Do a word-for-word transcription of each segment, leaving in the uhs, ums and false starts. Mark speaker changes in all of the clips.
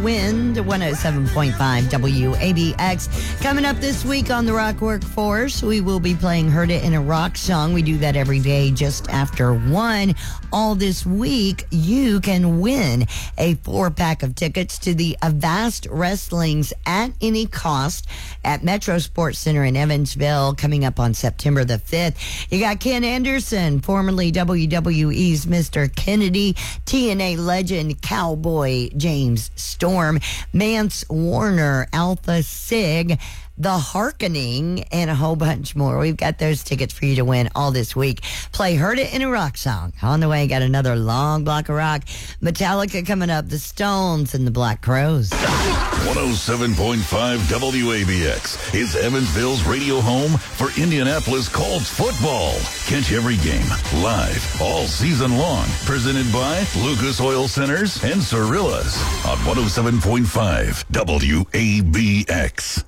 Speaker 1: Wind, one oh seven point five W A B X. Coming up this week on the Rock Workforce, we will be playing Heard It in a Rock Song. We do that every day just after one. All this week, you can win a four-pack of tickets to the Avast Wrestling's At Any Cost at Metro Sports Center in Evansville, coming up on September the fifth. You got Ken Anderson, formerly W W E's Mister Kennedy, T N A legend Cowboy James Storm, Mance Warner, Alpha Sig, The Harkening, and a whole bunch more. We've got those tickets for you to win all this week. Play Heard It in a Rock Song. On the way, got another long block of rock. Metallica coming up, The Stones, and the Black Crowes.
Speaker 2: one oh seven point five W A B X is Evansville's radio home for Indianapolis Colts football. Catch every game live all season long. Presented by Lucas Oil Centers and Cirillas on one oh seven point five W A B X.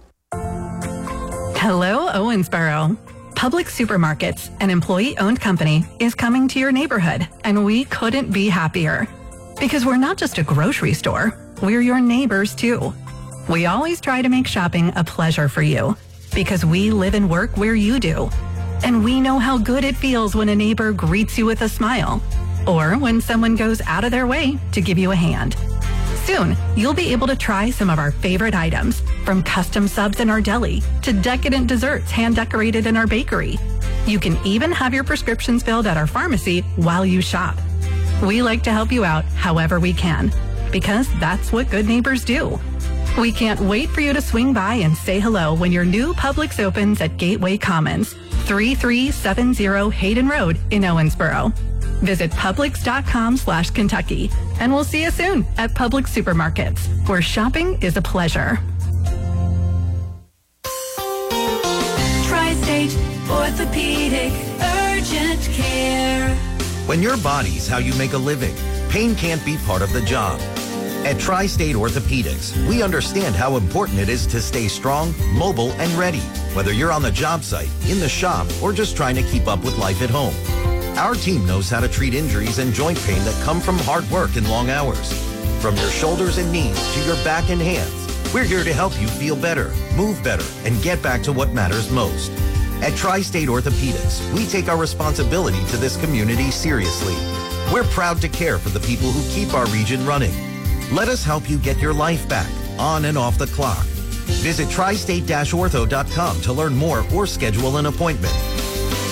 Speaker 3: Hello, Owensboro. Public Supermarkets, an employee-owned company, is coming to your neighborhood, and we couldn't be happier. Because we're not just a grocery store, we're your neighbors, too. We always try to make shopping a pleasure for you, because we live and work where you do. And we know how good it feels when a neighbor greets you with a smile, or when someone goes out of their way to give you a hand. Soon, you'll be able to try some of our favorite items, from custom subs in our deli to decadent desserts hand-decorated in our bakery. You can even have your prescriptions filled at our pharmacy while you shop. We like to help you out however we can, because that's what good neighbors do. We can't wait for you to swing by and say hello when your new Publix opens at Gateway Commons, thirty-three seventy Hayden Road in Owensboro. Visit Publix.com slash Kentucky, and we'll see you soon at Publix Supermarkets, where shopping is a pleasure.
Speaker 4: Tri-State Orthopedic Urgent Care.
Speaker 5: When your body's how you make a living, pain can't be part of the job. At Tri-State Orthopedics, we understand how important it is to stay strong, mobile, and ready, whether you're on the job site, in the shop, or just trying to keep up with life at home. Our team knows how to treat injuries and joint pain that come from hard work and long hours. From your shoulders and knees to your back and hands, we're here to help you feel better, move better, and get back to what matters most. At Tri-State Orthopedics, we take our responsibility to this community seriously. We're proud to care for the people who keep our region running. Let us help you get your life back, on and off the clock. Visit tri state dash ortho dot com to learn more or schedule an appointment.